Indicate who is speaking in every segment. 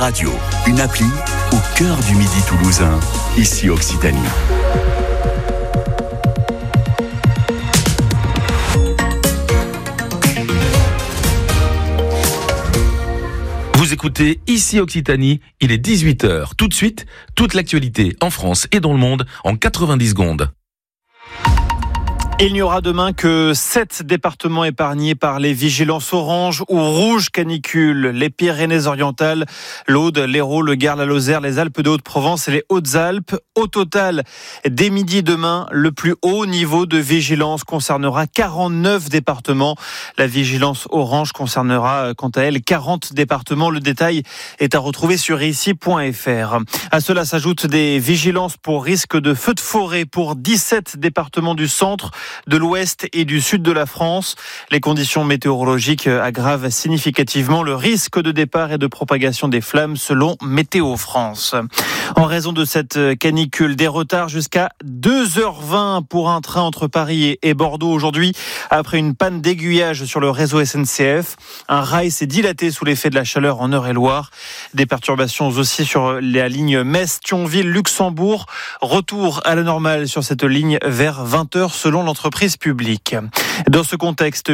Speaker 1: Radio, une appli au cœur du Midi toulousain, ici Occitanie.
Speaker 2: Vous écoutez ici Occitanie, il est 18h. Tout de suite, toute l'actualité en France et dans le monde en 90 secondes.
Speaker 3: Il n'y aura demain que 7 départements épargnés par les vigilances orange ou rouge canicule. Les Pyrénées-Orientales, l'Aude, l'Hérault, le Gard, la Lozère, les Alpes de Haute-Provence et les Hautes-Alpes. Au total, dès midi demain, le plus haut niveau de vigilance concernera 49 départements. La vigilance orange concernera quant à elle 40 départements. Le détail est à retrouver sur ici.fr. À cela s'ajoutent des vigilances pour risque de feux de forêt pour 17 départements du centre, de l'ouest et du sud de la France. Les conditions météorologiques aggravent significativement le risque de départ et de propagation des flammes selon Météo France. En raison de cette canicule, des retards jusqu'à 2h20 pour un train entre Paris et Bordeaux aujourd'hui après une panne d'aiguillage sur le réseau SNCF. Un rail s'est dilaté sous l'effet de la chaleur en Eure-et-Loire. Des perturbations aussi sur la ligne Metz-Thionville-Luxembourg. Retour à la normale sur cette ligne vers 20h selon l'entreprise publique. Dans ce contexte,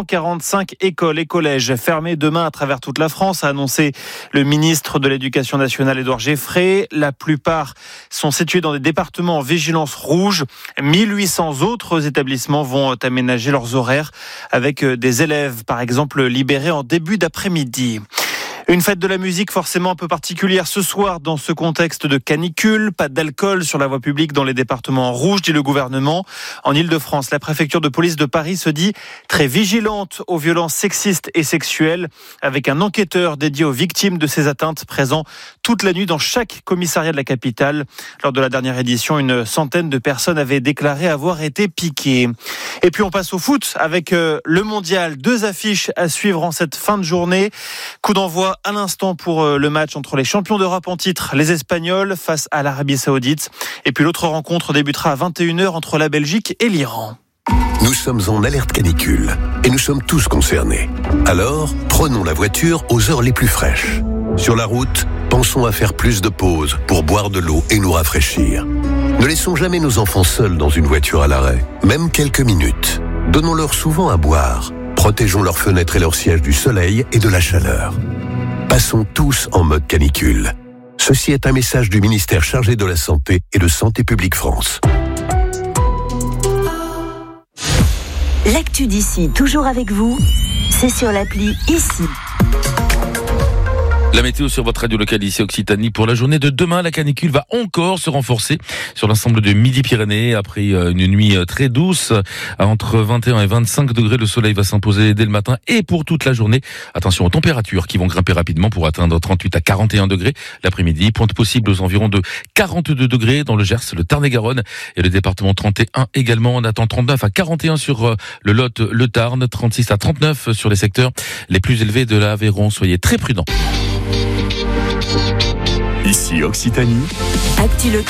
Speaker 3: 845 écoles et collèges fermés demain à travers toute la France, a annoncé le ministre de l'Éducation nationale Édouard Geffray. La plupart sont situés dans des départements en vigilance rouge. 1800 autres établissements vont aménager leurs horaires avec des élèves, par exemple, libérés en début d'après-midi. Une fête de la musique forcément un peu particulière ce soir dans ce contexte de canicule. Pas d'alcool sur la voie publique dans les départements en rouge, dit le gouvernement. En Ile-de-France, la préfecture de police de Paris se dit très vigilante aux violences sexistes et sexuelles, avec un enquêteur dédié aux victimes de ces atteintes présent toute la nuit dans chaque commissariat de la capitale. Lors de la dernière édition, une centaine de personnes avaient déclaré avoir été piquées. Et puis on passe au foot avec le mondial. 2 affiches à suivre en cette fin de journée. Coup d'envoi à l'instant pour le match entre les champions d'Europe en titre, les Espagnols, face à l'Arabie Saoudite. Et puis l'autre rencontre débutera à 21h entre la Belgique et l'Iran.
Speaker 4: Nous sommes en alerte canicule et nous sommes tous concernés. Alors, prenons la voiture aux heures les plus fraîches. Sur la route, pensons à faire plus de pauses pour boire de l'eau et nous rafraîchir. Ne laissons jamais nos enfants seuls dans une voiture à l'arrêt, même quelques minutes. Donnons-leur souvent à boire. Protégeons leurs fenêtres et leurs sièges du soleil et de la chaleur. Passons tous en mode canicule. Ceci est un message du ministère chargé de la Santé et de Santé publique France.
Speaker 5: L'actu d'ici, toujours avec vous, c'est sur l'appli Ici.
Speaker 2: La météo sur votre radio locale ici Occitanie pour la journée de demain. La canicule va encore se renforcer sur l'ensemble de Midi-Pyrénées. Après une nuit très douce, entre 21 et 25 degrés, le soleil va s'imposer dès le matin et pour toute la journée. Attention aux températures qui vont grimper rapidement pour atteindre 38 à 41 degrés l'après-midi. Pointe possible aux environs de 42 degrés dans le Gers, le Tarn-et-Garonne et le département 31 également. On attend 39 à 41 sur le Lot, le Tarn, 36 à 39 sur les secteurs les plus élevés de l'Aveyron. Soyez très prudents.
Speaker 1: Ici Occitanie.
Speaker 5: Actu locale.